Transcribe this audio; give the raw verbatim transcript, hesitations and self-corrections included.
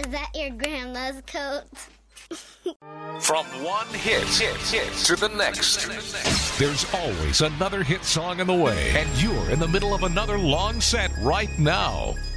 Is that your grandma's coat? From one hit, hit, hit to the next. There's always another hit song in the way, and you're in the middle of another long set right now.